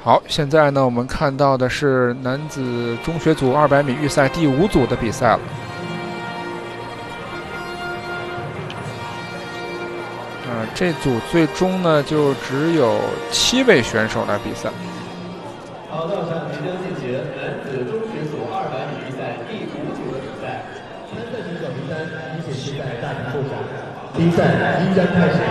好，现在呢，我们看到的是男子中学组200米预赛第5组的比赛了。这组最终呢，就只有7位选手来比赛。 好，到场即将进行男子中学组200米预赛第5组的比赛。参赛选手名单已显示在大屏幕上，比赛即将开始。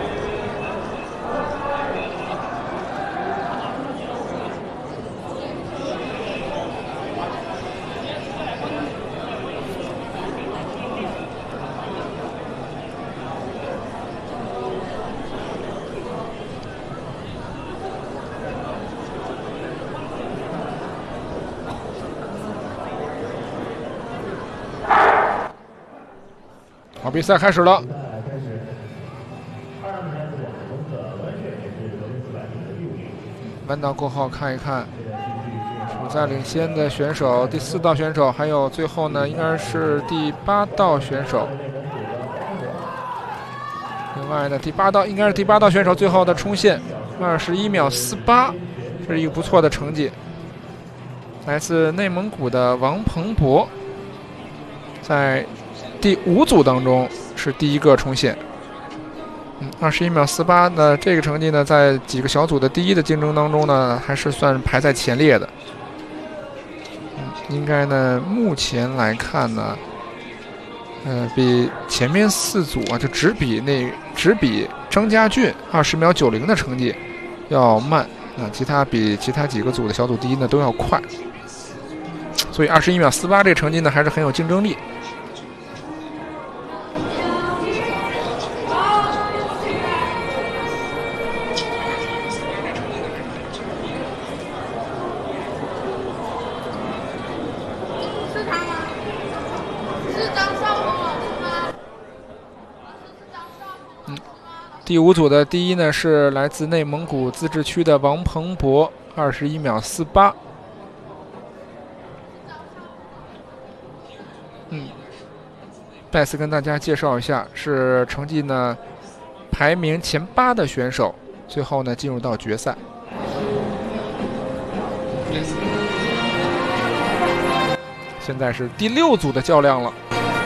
好，比赛开始了。弯道过后看一看，处在领先的选手，第4道选手，还有最后呢，应该是第8道选手。另外呢，应该是第8道选手最后的冲线，21秒48，这是一个不错的成绩。来自内蒙古的王鹏博，在第5组当中是第1个冲线，21秒48呢，这个成绩呢，在几个小组的第1的竞争当中呢，还是算排在前列的。应该呢，目前来看呢，比前面4组啊，就只比张家俊20秒90的成绩要慢比其他几个组的小组第1呢都要快，所以21秒48这个成绩呢，还是很有竞争力。第5组的第1呢是来自内蒙古自治区的王鹏博，21秒48。再次跟大家介绍一下，是成绩呢排名前8的选手，最后呢进入到决赛。现在是第6组的较量了。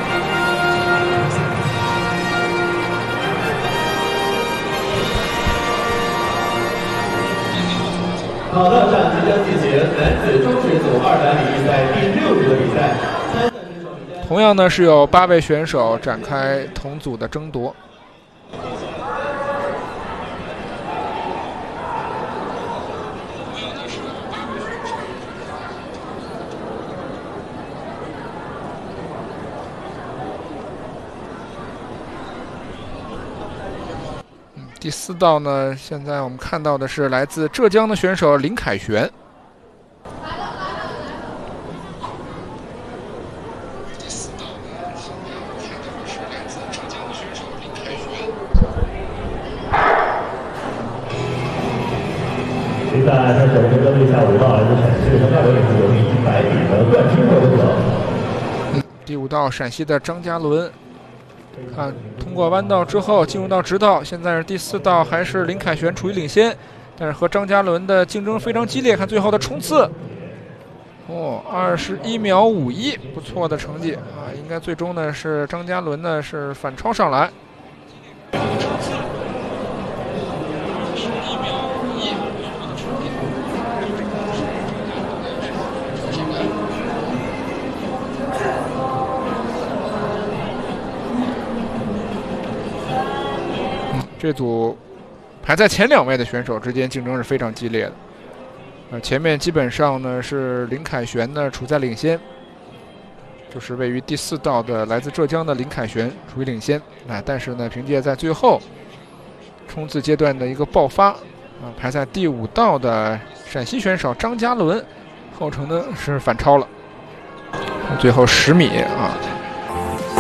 好，到场即将进行男子中学组200米预赛第6组的比赛。 同样呢是有8位选手展开同组的争夺。第4道呢，现在我们看到的是来自浙江的选手林凯旋。 比赛开始，我们的对下5道来自陕西的张家伦有100米的冠军获得者。 第5道陕西的张家伦。看，通过弯道之后进入到直道，现在是第4道，还是林凯旋处于领先，但是和张家伦的竞争非常激烈。看最后的冲刺，21秒51，不错的成绩啊！应该最终呢是张家伦呢是反超上来。这组排在前2位的选手之间竞争是非常激烈的，前面基本上呢是林凯旋呢处在领先，就是位于第4道的来自浙江的林凯旋处于领先，但是呢凭借在最后冲刺阶段的一个爆发排在第5道的陕西选手张家伦后程呢是反超了，最后10米